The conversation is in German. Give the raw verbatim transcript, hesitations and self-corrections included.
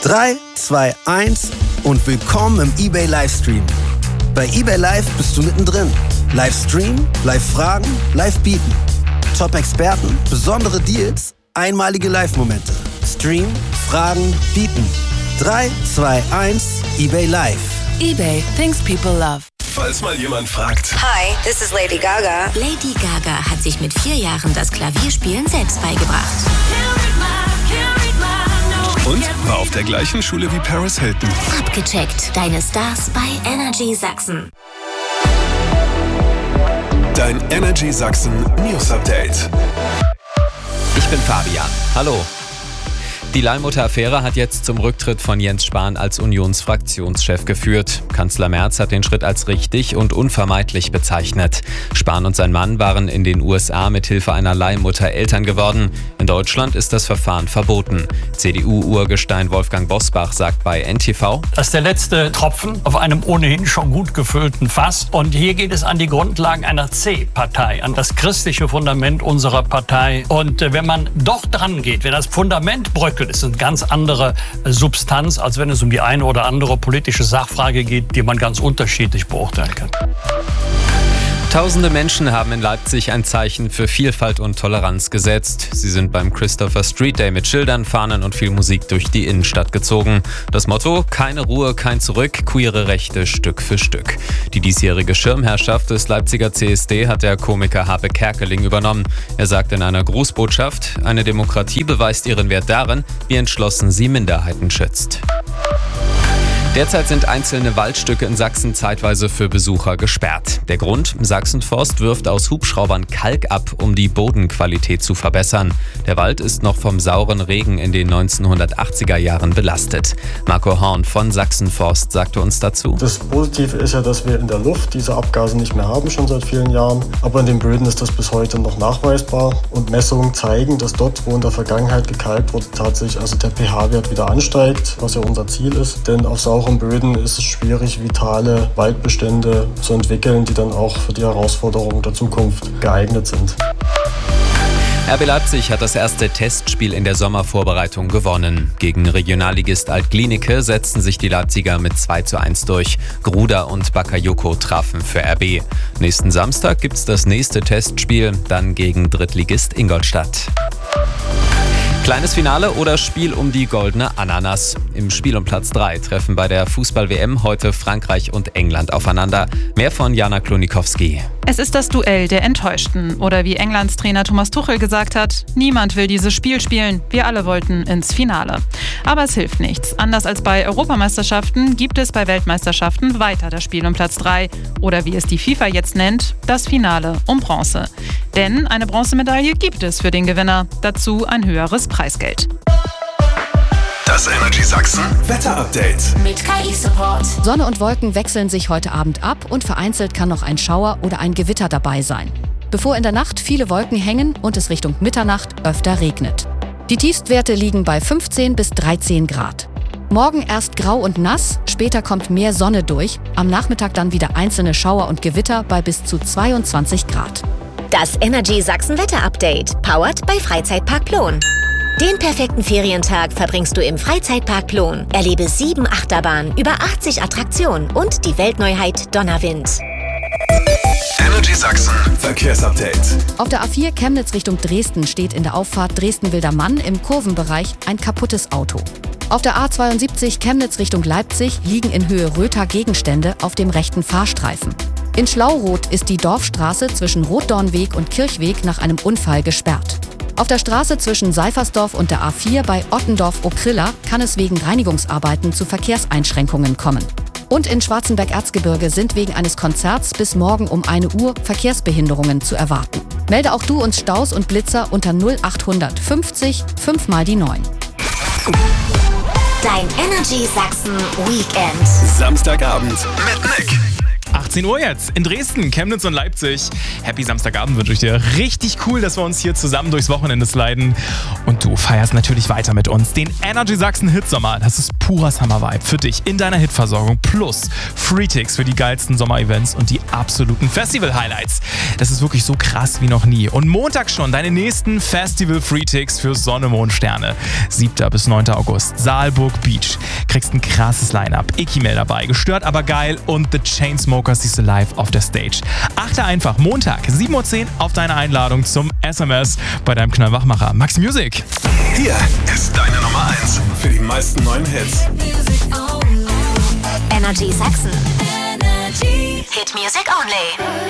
drei, zwei, eins und willkommen im eBay Livestream. Bei eBay Live bist du mittendrin. Livestream, Live-Fragen, Live-Bieten. Top-Experten, besondere Deals, einmalige Live-Momente. Stream, Fragen, Bieten. drei, zwei, eins, eBay Live. eBay, things people love. Falls mal jemand fragt. Hi, this is Lady Gaga. Lady Gaga hat sich mit vier Jahren das Klavierspielen selbst beigebracht. Und war auf der gleichen Schule wie Paris Hilton. Abgecheckt. Deine Stars bei Energy Sachsen. Dein Energy Sachsen News Update. Ich bin Fabian. Hallo. Die Leihmutter-Affäre hat jetzt zum Rücktritt von Jens Spahn als Unionsfraktionschef geführt. Kanzler Merz hat den Schritt als richtig und unvermeidlich bezeichnet. Spahn und sein Mann waren in den U S A mit Hilfe einer Leihmutter Eltern geworden. In Deutschland ist das Verfahren verboten. C D U-Urgestein Wolfgang Bosbach sagt bei N T V: Das ist der letzte Tropfen auf einem ohnehin schon gut gefüllten Fass. Und hier geht es an die Grundlagen einer C-Partei, an das christliche Fundament unserer Partei. Und wenn man doch dran geht, wenn das Fundament bröckelt, ist eine ganz andere Substanz, als wenn es um die eine oder andere politische Sachfrage geht, die man ganz unterschiedlich beurteilen kann. Tausende Menschen haben in Leipzig ein Zeichen für Vielfalt und Toleranz gesetzt. Sie sind beim Christopher Street Day mit Schildern, Fahnen und viel Musik durch die Innenstadt gezogen. Das Motto: keine Ruhe, kein Zurück, queere Rechte Stück für Stück. Die diesjährige Schirmherrschaft des Leipziger C S D hat der Komiker Habe Kerkeling übernommen. Er sagt in einer Grußbotschaft: eine Demokratie beweist ihren Wert darin, wie entschlossen sie Minderheiten schützt. Derzeit sind einzelne Waldstücke in Sachsen zeitweise für Besucher gesperrt. Der Grund: Sachsenforst wirft aus Hubschraubern Kalk ab, um die Bodenqualität zu verbessern. Der Wald ist noch vom sauren Regen in den neunzehnhundertachtziger Jahren belastet. Marco Horn von Sachsenforst sagte uns dazu: Das Positive ist ja, dass wir in der Luft diese Abgase nicht mehr haben, schon seit vielen Jahren. Aber in den Böden ist das bis heute noch nachweisbar. Und Messungen zeigen, dass dort, wo in der Vergangenheit gekalkt wurde, tatsächlich also der pH-Wert wieder ansteigt, was ja unser Ziel ist. Denn auf sauren Böden ist es schwierig, vitale Waldbestände zu entwickeln, die dann auch für die Herausforderungen der Zukunft geeignet sind. R B Leipzig hat das erste Testspiel in der Sommervorbereitung gewonnen. Gegen Regionalligist Alt-Glienicke setzten sich die Leipziger mit zwei zu eins durch. Gruda und Bakayoko trafen für R B. Nächsten Samstag gibt's das nächste Testspiel, dann gegen Drittligist Ingolstadt. Kleines Finale oder Spiel um die goldene Ananas. Im Spiel um Platz drei treffen bei der Fußball-W M heute Frankreich und England aufeinander. Mehr von Jana Klonikowski. Es ist das Duell der Enttäuschten. Oder wie Englands Trainer Thomas Tuchel gesagt hat: niemand will dieses Spiel spielen. Wir alle wollten ins Finale. Aber es hilft nichts. Anders als bei Europameisterschaften gibt es bei Weltmeisterschaften weiter das Spiel um Platz drei. Oder wie es die FIFA jetzt nennt, das Finale um Bronze. Denn eine Bronzemedaille gibt es für den Gewinner. Dazu ein höheres Preisgeld. Das Energy Sachsen Wetter Update Mit K I-Support. Sonne und Wolken wechseln sich heute Abend ab und vereinzelt kann noch ein Schauer oder ein Gewitter dabei sein. Bevor in der Nacht viele Wolken hängen und es Richtung Mitternacht öfter regnet. Die Tiefstwerte liegen bei fünfzehn bis dreizehn Grad. Morgen erst grau und nass, später kommt mehr Sonne durch, am Nachmittag dann wieder einzelne Schauer und Gewitter bei bis zu zweiundzwanzig Grad. Das Energy Sachsen Wetter Update, powered bei Freizeitpark Plon. Den perfekten Ferientag verbringst du im Freizeitpark Plon. Erlebe sieben Achterbahnen, über achtzig Attraktionen und die Weltneuheit Donnerwind. Energy Sachsen Verkehrsupdate. Auf der A vier Chemnitz Richtung Dresden steht in der Auffahrt Dresden-Wildermann im Kurvenbereich ein kaputtes Auto. Auf der A zweiundsiebzig Chemnitz Richtung Leipzig liegen in Höhe Röther Gegenstände auf dem rechten Fahrstreifen. In Schlauroth ist die Dorfstraße zwischen Rotdornweg und Kirchweg nach einem Unfall gesperrt. Auf der Straße zwischen Seifersdorf und der A vier bei Ottendorf-Okrilla kann es wegen Reinigungsarbeiten zu Verkehrseinschränkungen kommen. Und in Schwarzenberg-Erzgebirge sind wegen eines Konzerts bis morgen um eine Uhr Verkehrsbehinderungen zu erwarten. Melde auch du uns Staus und Blitzer unter null acht fünfzig fünf mal die neun. Dein Energy Sachsen Weekend. Samstagabend mit Nick. achtzehn Uhr jetzt in Dresden, Chemnitz und Leipzig. Happy Samstagabend wünsche ich dir. Richtig cool, dass wir uns hier zusammen durchs Wochenende sliden. Und du feierst natürlich weiter mit uns den Energy Sachsen Hitsommer. Das ist purer Summer-Vibe für dich in deiner Hitversorgung. Plus Free-Ticks für die geilsten Sommer-Events und die absoluten Festival-Highlights. Das ist wirklich so krass wie noch nie. Und Montag schon deine nächsten Festival-Free-Ticks für Sonne, Mond, Sterne. siebter bis neunter August, Saalburg Beach. Kriegst ein krasses Line-Up. Ikimel dabei, gestört aber geil und The Chainsmokers siehst du live auf der Stage. Achte einfach Montag, sieben Uhr zehn auf deine Einladung zum S M S bei deinem Knallwachmacher Max Music. Hier ist deine Nummer eins für die meisten neuen Hits. Energy Sachsen. Hit Music Only.